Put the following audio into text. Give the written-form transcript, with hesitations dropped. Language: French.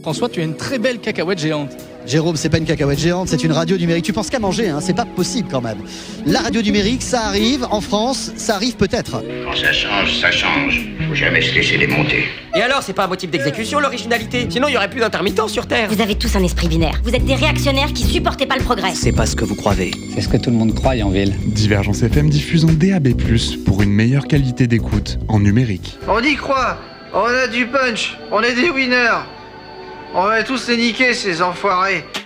François, tu as une très belle cacahuète géante. Jérôme, c'est pas une cacahuète géante, c'est une radio numérique. Tu penses qu'à manger, hein, c'est pas possible quand même. La radio numérique, ça arrive en France, ça arrive peut-être. Quand ça change, ça change. Faut jamais se laisser démonter. Et alors, c'est pas un motif d'exécution, l'originalité? Sinon, il y aurait plus d'intermittents sur Terre. Vous avez tous un esprit binaire. Vous êtes des réactionnaires qui supportez pas le progrès. C'est pas ce que vous croyez. C'est ce que tout le monde croit en ville. Divergence FM diffuse en DAB+, pour une meilleure qualité d'écoute en numérique. On y croit. On a du punch. On est des winners. On va tous les niquer, ces enfoirés.